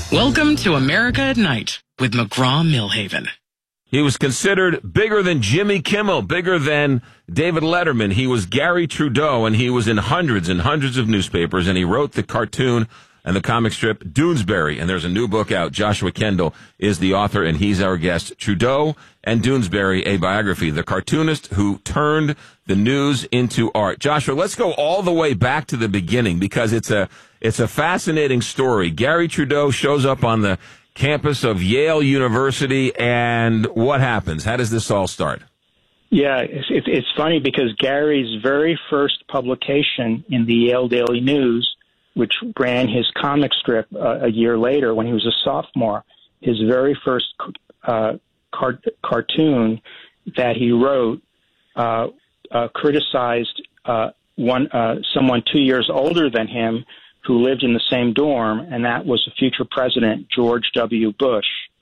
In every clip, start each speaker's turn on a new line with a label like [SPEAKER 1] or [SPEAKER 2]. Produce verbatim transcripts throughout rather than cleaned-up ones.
[SPEAKER 1] Welcome to America at Night with McGraw-Milhaven.
[SPEAKER 2] He was considered bigger than Jimmy Kimmel, bigger than David Letterman. He was Gary Trudeau, and he was in hundreds and hundreds of newspapers, and he wrote the cartoon and the comic strip Doonesbury, and there's a new book out. Joshua Kendall is the author, and he's our guest. Trudeau and Doonesbury, a biography, the cartoonist who turned the news into art. Joshua, let's go all the way back to the beginning, because it's a it's a fascinating story. Gary Trudeau shows up on the campus of Yale University, and what happens? How does this all start?
[SPEAKER 3] Yeah, it's, it's funny because Gary's very first publication in the Yale Daily News, which ran his comic strip uh, a year later when he was a sophomore, his very first uh, car- cartoon that he wrote uh, uh, criticized uh, one uh, someone two years older than him who lived in the same dorm, and that was the future president, George W. Bush.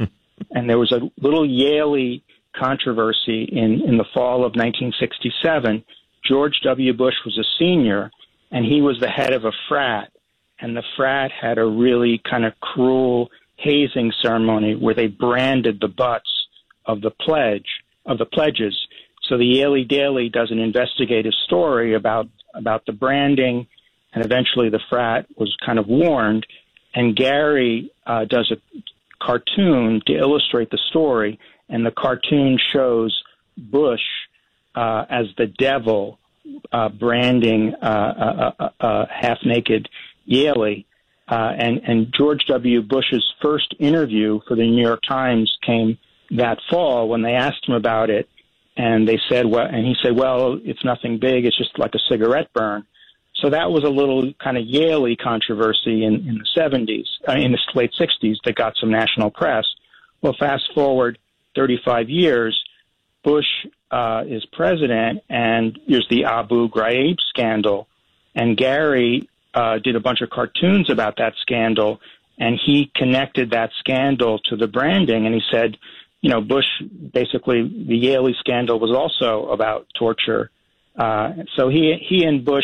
[SPEAKER 3] And there was a little Yale controversy in, in the fall of nineteen sixty-seven. George W. Bush was a senior, and he was the head of a frat. And the frat had a really kind of cruel hazing ceremony where they branded the butts of the pledge, of the pledges. So the Yale Daily does an investigative story about, about the branding, and eventually the frat was kind of warned. And Gary uh, does a cartoon to illustrate the story, and the cartoon shows Bush uh, as the devil uh, branding uh, a, a, a half-naked Yale. Uh, and, and George W. Bush's first interview for the New York Times came that fall when they asked him about it, and they said, well, and he said, well, it's nothing big, it's just like a cigarette burn. So that was a little kind of Yale controversy in, in the seventies, uh, in the late sixties that got some national press. Well, fast forward thirty-five years, Bush uh, is president, and there's the Abu Ghraib scandal, and Gary uh, did a bunch of cartoons about that scandal, and he connected that scandal to the branding, and he said, you know, Bush, basically, the Yale scandal was also about torture. Uh, so he he and Bush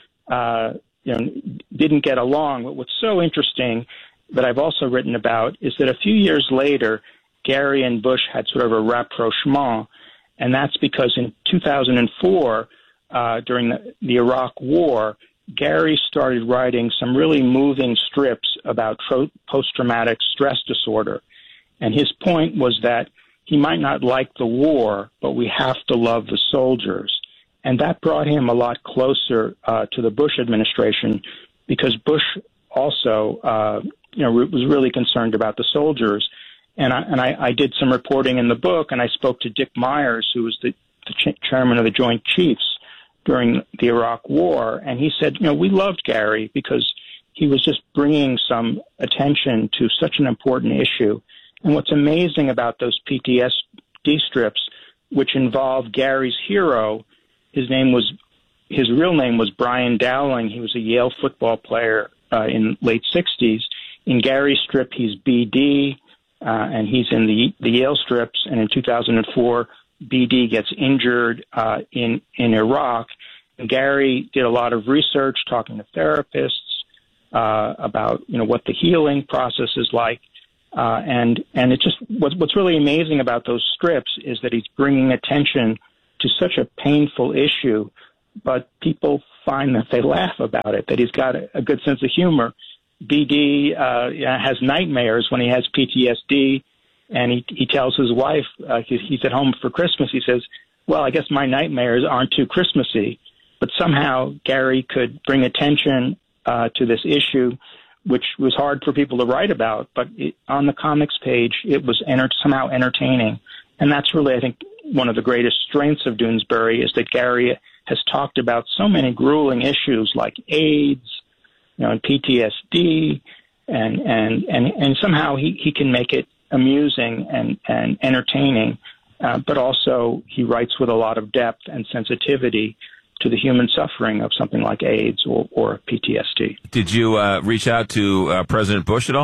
[SPEAKER 3] Uh, you know, didn't get along. But what's so interesting that I've also written about is that a few years later, Gary and Bush had sort of a rapprochement, and that's because in two thousand four, uh, during the, the Iraq War, Gary started writing some really moving strips about tro- post-traumatic stress disorder. And his point was that he might not like the war, but we have to love the soldiers. And that brought him a lot closer uh, to the Bush administration, because Bush also, uh, you know, was really concerned about the soldiers. And, I, and I, I did some reporting in the book, and I spoke to Dick Myers, who was the, the ch- chairman of the Joint Chiefs during the Iraq War. And he said, you know, we loved Gary because he was just bringing some attention to such an important issue. And what's amazing about those P T S D strips, which involve Gary's hero, His name was, his real name was Brian Dowling. He was a Yale football player uh, in late sixties. In Gary's strip, he's B D, uh, and he's in the the Yale strips. And in two thousand four, B D gets injured uh, in in Iraq. And Gary did a lot of research, talking to therapists uh, about you know what the healing process is like. Uh, and and it just what's what's really amazing about those strips is that he's bringing attention to such a painful issue, but people find that they laugh about it, that he's got a, a good sense of humor. B D uh, has nightmares when he has P T S D, and he, he tells his wife, uh, he's, he's at home for Christmas, he says, well, I guess my nightmares aren't too Christmassy. But somehow Gary could bring attention uh, to this issue, which was hard for people to write about, but it, on the comics page, it was enter- somehow entertaining. And that's really, I think, one of the greatest strengths of Doonesbury is that Gary has talked about so many grueling issues like AIDS, you know, and P T S D, and and and, and somehow he, he can make it amusing and, and entertaining, uh, but also he writes with a lot of depth and sensitivity to the human suffering of something like AIDS or, or P T S D.
[SPEAKER 2] Did you uh, reach out to uh, President Bush at all?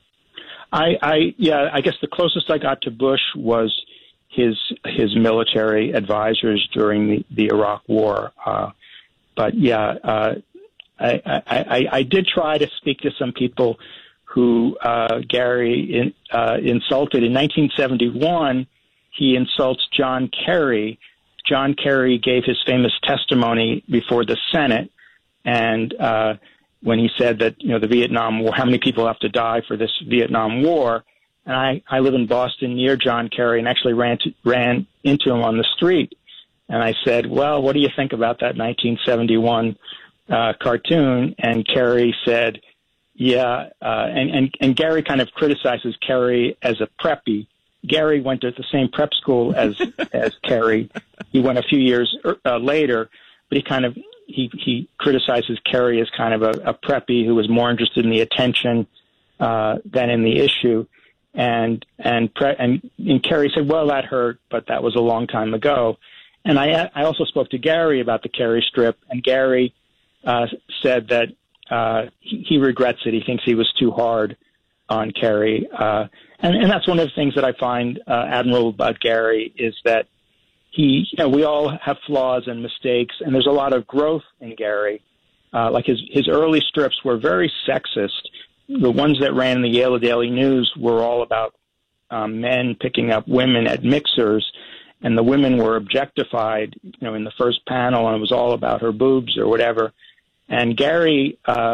[SPEAKER 3] I, I yeah, I guess the closest I got to Bush was his his military advisors during the, the Iraq War. Uh, but yeah, uh, I, I, I, I did try to speak to some people who uh, Gary in, uh, insulted. In nineteen seventy-one, he insults John Kerry. John Kerry gave his famous testimony before the Senate, and uh, when he said that, you know, the Vietnam War, how many people have to die for this Vietnam War? And I, I live in Boston near John Kerry and actually ran to, ran into him on the street. And I said, well, what do you think about that nineteen seventy-one uh, cartoon? And Kerry said, yeah, uh, and, and, and Gary kind of criticizes Kerry as a preppy. Gary went to the same prep school as as Kerry. He went a few years uh, later, but he kind of he, he criticizes Kerry as kind of a, a preppy who was more interested in the attention uh, than in the issue. And and, pre- and and Kerry said, well, that hurt, but that was a long time ago. And I I also spoke to Gary about the Kerry strip, and Gary uh, said that uh, he, he regrets it. He thinks he was too hard on Kerry. Uh, and, and that's one of the things that I find uh, admirable about Gary is that he, you know, we all have flaws and mistakes, and there's a lot of growth in Gary. Uh, like his, his early strips were very sexist. The ones that ran in the Yale Daily News were all about um, men picking up women at mixers, and the women were objectified, you know, in the first panel, and it was all about her boobs or whatever. And Gary uh,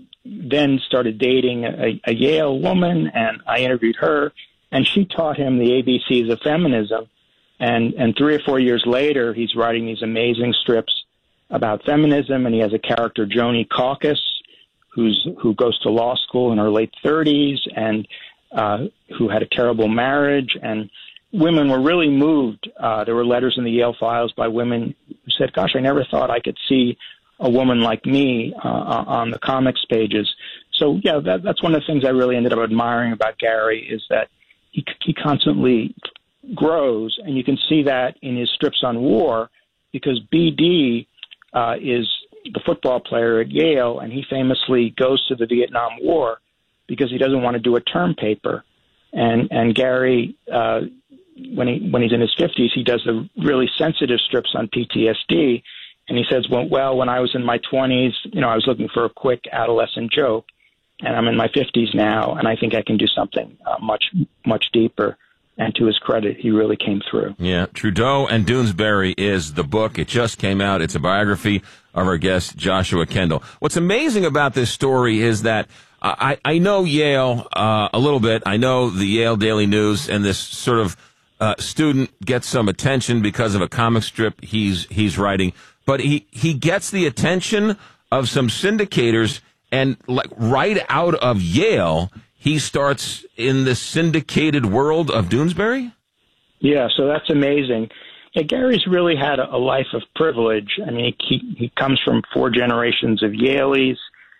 [SPEAKER 3] then started dating a, a Yale woman, and I interviewed her, and she taught him the A B Cs of feminism. And, and three or four years later, he's writing these amazing strips about feminism, and he has a character, Joni Caucus, who's who goes to law school in her late thirties, and uh, who had a terrible marriage. And women were really moved. Uh, there were letters in the Yale files by women who said, gosh, I never thought I could see a woman like me uh, on the comics pages. So, yeah, that, that's one of the things I really ended up admiring about Gary is that he, he constantly grows, and you can see that in his strips on war, because B D uh, is the football player at Yale, and he famously goes to the Vietnam War because he doesn't want to do a term paper. And and Gary, uh, when he when he's in his fifties, he does the really sensitive strips on P T S D, and he says, well, well, when I was in my twenties, you know, I was looking for a quick adolescent joke, and I'm in my fifties now, and I think I can do something uh, much much deeper. And to his credit, he really came through.
[SPEAKER 2] Yeah, Trudeau and Doonesbury is the book. It just came out. It's a biography of our guest, Joshua Kendall. What's amazing about this story is that uh, I, I know Yale uh, a little bit. I know the Yale Daily News, and this sort of uh, student gets some attention because of a comic strip he's he's writing. But he, he gets the attention of some syndicators, and like right out of Yale, he starts in the syndicated world of Doonesbury?
[SPEAKER 3] Yeah, so that's amazing. Yeah, Gary's really had a, a life of privilege. I mean, he he comes from four generations of Yaleys,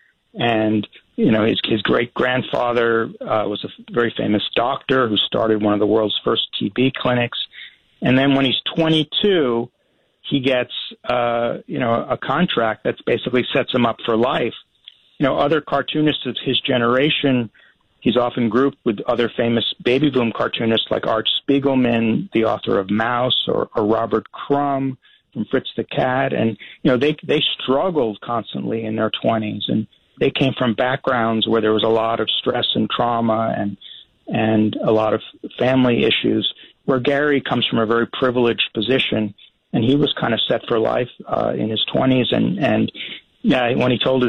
[SPEAKER 3] and, you know, his, his great-grandfather uh, was a very famous doctor who started one of the world's first T B clinics. And then when he's twenty-two, he gets, uh, you know, a contract that basically sets him up for life. You know, other cartoonists of his generation, he's often grouped with other famous baby boom cartoonists like Art Spiegelman, the author of Mouse, or, or Robert Crumb from Fritz the Cat. And, you know, they they struggled constantly in their twenties, and they came from backgrounds where there was a lot of stress and trauma and and a lot of family issues, where Gary comes from a very privileged position, and he was kind of set for life uh, in his twenties. And, and yeah, when he told his